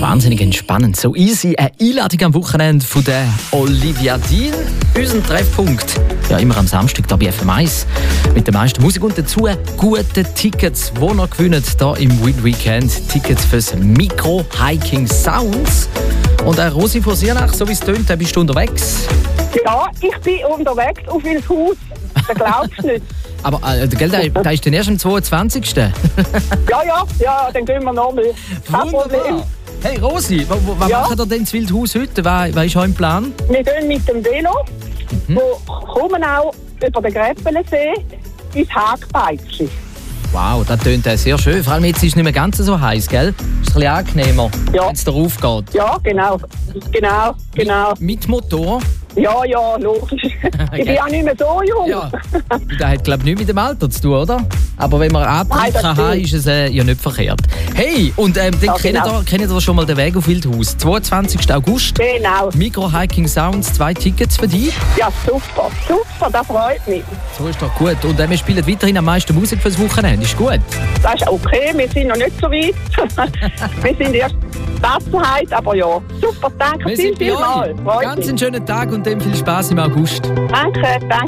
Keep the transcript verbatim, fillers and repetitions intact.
wahnsinnig entspannend. So easy. Eine Einladung am Wochenende von der Olivia Dean. Unser Treffpunkt. Ja, immer am Samstag hier bei F M eins. Mit der meisten Musik und dazu gute Tickets, die ihr gewinnt hier im Win Weekend. Tickets fürs Mikro Hiking Sounds. Und äh, Rosi von Siernach, so wie es tönt, da bist du unterwegs. Ja, ich bin unterwegs auf Wilshaus. Das glaubst du nicht. Aber äh, gell, da, da ist dann erst am zweiundzwanzigsten Ja, ja, ja, dann gehen wir nochmal. Kein Problem. Wunderbar. Hey Rosi, was, was Ja. macht ihr denn zu Wildhaus heute? Was, was ist euer Plan? Wir gehen mit dem Velo, Mhm. wo kommen auch über den Gräppelensee ins Hagpeitschen. Wow, das tönt äh, sehr schön. Vor allem jetzt ist es nicht mehr ganz so heiß, gell? Ist ein bisschen angenehmer, Ja. wenn es darauf geht. Ja, genau, genau, genau. Mit Motor? Ja, ja, logisch. Ich bin ja nicht mehr so jung. Ja. Das hat, glaube ich, nichts mit dem Alter zu tun, oder? Aber wenn man Antrieb Nein, das kann haben, stimmt. ist es äh, ja nicht verkehrt. Hey, und ähm, dann Ja, kennt, genau. ihr, kennt ihr schon mal den Weg auf Wildhaus. zweiundzwanzigsten August. Genau. Micro Hiking Sounds, zwei Tickets für dich. Ja, super, super, das freut mich. So ist doch gut. Und äh, wir spielen weiterhin am meisten Musik fürs Wochenende. Ist gut. Das ist okay, wir sind noch nicht so weit. Wir sind erst Tassenheit, aber ja. Super, danke Wir viel, sind bei viel mal. euch. Freut Ganz mich. einen schönen Tag und dann viel Spaß im August. Danke, danke.